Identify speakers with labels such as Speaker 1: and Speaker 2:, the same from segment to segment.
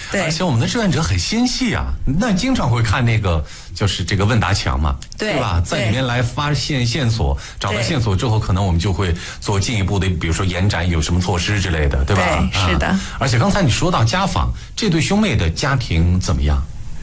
Speaker 1: 对，
Speaker 2: 而且我们的志愿者很心细啊，那经常会看那个就是这个问答墙嘛，对吧？在里面来发现线索，找到线索之后，可能我们就会做进一步的，比如说延展有什么措施之类的，对吧？
Speaker 1: 对，是的。
Speaker 2: 而且刚才你说到家访，这对兄妹的家庭怎么样？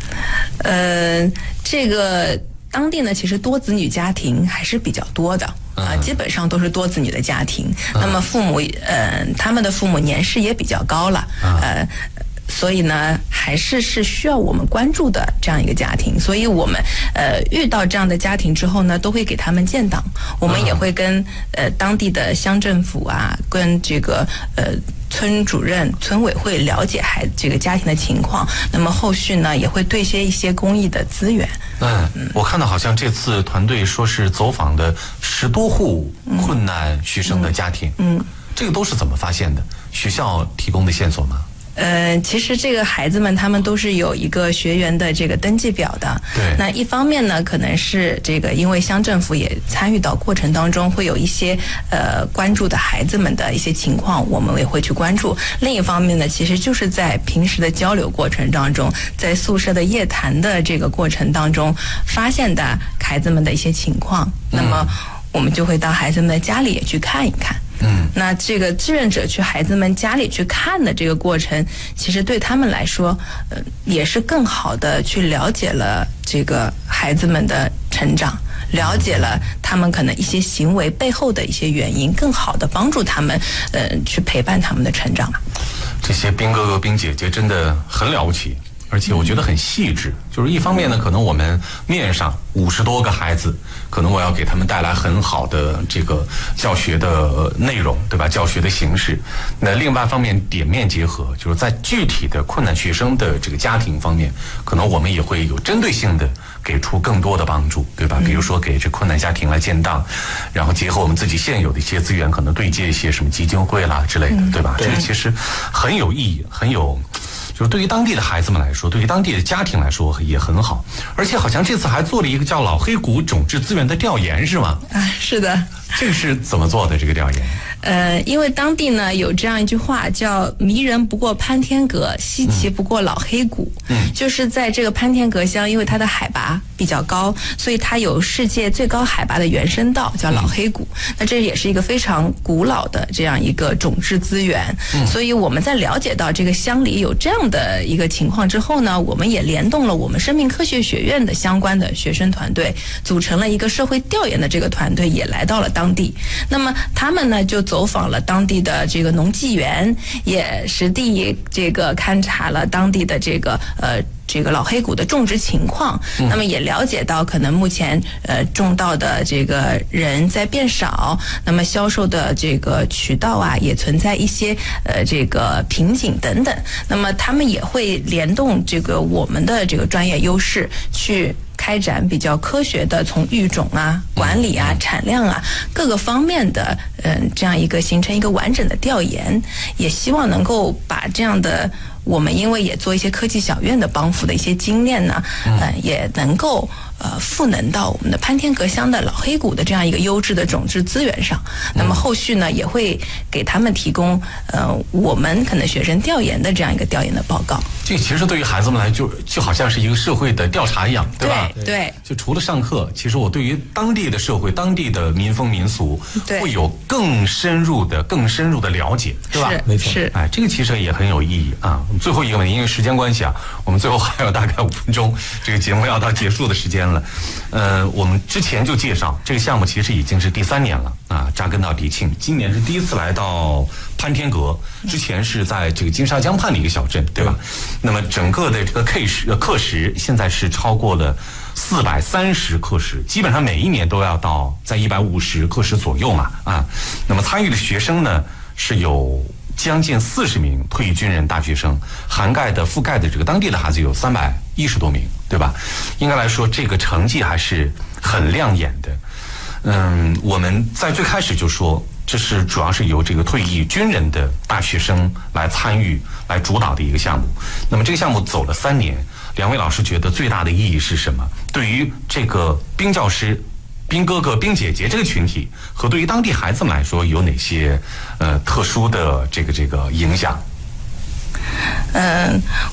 Speaker 1: 这个当地呢，其实多子女家庭还是比较多的。基本上都是多子女的家庭。那么父母，他们的父母年事也比较高了，所以呢，还是需要我们关注的这样一个家庭。所以我们遇到这样的家庭之后呢，都会给他们建档。我们也会跟当地的乡政府啊，跟这个村主任、村委会了解这个家庭的情况。那么后续呢，也会对接一些公益的资源。
Speaker 2: 我看到好像这次团队说是走访的10多户困难学生的家庭。这个都是怎么发现的？学校提供的线索吗？
Speaker 1: 其实这个孩子们他们都是有一个学员的这个登记表的。
Speaker 2: 对。
Speaker 1: 那一方面呢，可能是这个因为乡政府也参与到过程当中，会有一些关注的孩子们的一些情况，我们也会去关注。另一方面呢，其实就是在平时的交流过程当中，在宿舍的夜谈的这个过程当中，发现的孩子们的一些情况，那么我们就会到孩子们的家里也去看一看。那这个志愿者去孩子们家里去看的这个过程，其实对他们来说，也是更好的去了解了这个孩子们的成长，了解了他们可能一些行为背后的一些原因，更好的帮助他们，去陪伴他们的成长。
Speaker 2: 这些兵哥哥、兵姐姐真的很了不起。而且我觉得很细致，就是一方面呢，可能我们面上50多个孩子，可能我要给他们带来很好的这个教学的内容，对吧？教学的形式。那另外一方面点面结合，就是在具体的困难学生的这个家庭方面，可能我们也会有针对性的给出更多的帮助，对吧？比如说给这困难家庭来建档，然后结合我们自己现有的一些资源，可能对接一些什么基金会啦之类的，对吧？这个其实很有意义，就是对于当地的孩子们来说，对于当地的家庭来说也很好。而且好像这次还做了一个叫老黑谷种质资源的调研，是吗？
Speaker 1: 是的。
Speaker 2: 这个是怎么做的这个调研？
Speaker 1: 因为当地呢有这样一句话叫迷人不过潘天阁，稀奇不过老黑谷。就是在这个潘天阁乡，因为它的海拔比较高，所以它有世界最高海拔的原生道叫老黑谷。那这也是一个非常古老的这样一个种质资源。所以我们在了解到这个乡里有这样的一个情况之后呢，我们也联动了我们生命科学学院的相关的学生团队，组成了一个社会调研的这个团队，也来到了当地。那么他们呢就走访了当地的这个农技园，也实地这个勘察了当地的这个老黑谷的种植情况。那么也了解到可能目前种稻的这个人在变少，那么销售的这个渠道啊也存在一些这个瓶颈等等。那么他们也会联动这个我们的这个专业优势去开展比较科学的从育种啊、管理啊、产量啊各个方面的这样一个形成一个完整的调研，也希望能够把这样的我们因为也做一些科技小院的帮扶的一些经验呢，也能够赋能到我们的潘天阁乡的老黑谷的这样一个优质的种质资源上。那么后续呢也会给他们提供我们可能学生调研的这样一个调研的报告。
Speaker 2: 这其实对于孩子们来就好像是一个社会的调查一样，对吧？
Speaker 1: 对。
Speaker 2: 就除了上课，其实我对于当地的社会、当地的民风民俗会有更深入的了解，对吧？
Speaker 1: 没错。是。
Speaker 2: 这个其实也很有意义啊。最后一个问题，因为时间关系啊，我们最后还有大概5分钟，这个节目要到结束的时间了。我们之前就介绍这个项目其实已经是第3年了啊，扎根到迪庆，今年是第1次来到潘天阁，之前是在这个金沙江畔的一个小镇，对吧？那么整个的这个课时现在是超过了430课时，基本上每一年都要到在150课时左右嘛啊。那么参与的学生呢是有将近40名退役军人大学生，覆盖的这个当地的孩子有310多名，对吧？应该来说这个成绩还是很亮眼的。我们在最开始就说这是主要是由这个退役军人的大学生来参与来主导的一个项目。那么这个项目走了3年，两位老师觉得最大的意义是什么？对于这个兵教师、兵哥哥、兵姐姐这个群体和对于当地孩子们来说有哪些特殊的这个影响？